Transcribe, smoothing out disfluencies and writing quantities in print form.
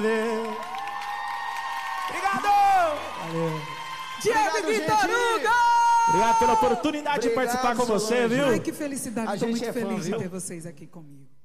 Obrigado! Valeu. Diego e Vitor Hugo! Obrigado pela oportunidade de participar com você, viu? Ai, que felicidade. Estou muito gente é fã, feliz de viu? ter vocês aqui comigo.